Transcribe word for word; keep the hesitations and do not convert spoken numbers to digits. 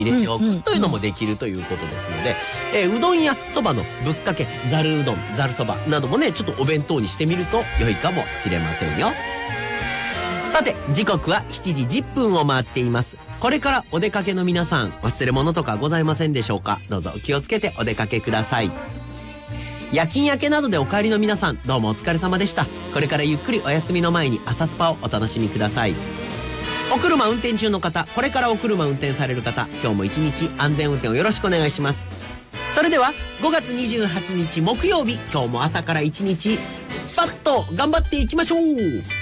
入れておくというのもできるということですので、えー、うどんやそばのぶっかけ、ざるうどん、ざるそばなどもね、ちょっとお弁当にしてみると良いかもしれませんよ。さて時刻はしちじじゅっぷんを回っています。これからお出かけの皆さん、忘れ物とかございませんでしょうか。どうぞ気をつけてお出かけください。夜勤明けなどでお帰りの皆さん、どうもお疲れ様でした。これからゆっくりお休みの前に朝スパをお楽しみください。お車運転中の方、これからお車運転される方、今日も一日安全運転をよろしくお願いします。それではごがつにじゅうはちにち木曜日、今日も朝から一日スパッと頑張っていきましょう。